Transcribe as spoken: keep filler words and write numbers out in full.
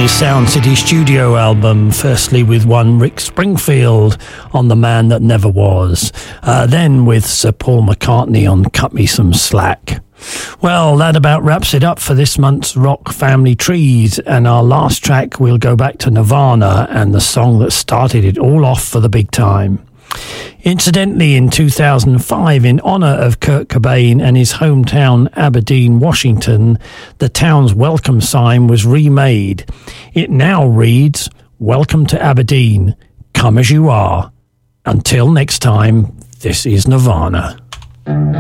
Sound City studio album, firstly with one Rick Springfield on The Man That Never Was, uh, then with Sir Paul McCartney on Cut Me Some Slack. Well, that about wraps it up for this month's Rock Family Trees, and our last track we'll go back to Nirvana and the song that started it all off for the big time. Incidentally, in two thousand five, in honour of Kurt Cobain and his hometown Aberdeen, Washington, the town's welcome sign was remade. It now reads, "Welcome to Aberdeen, come as you are." Until next time, this is Nirvana.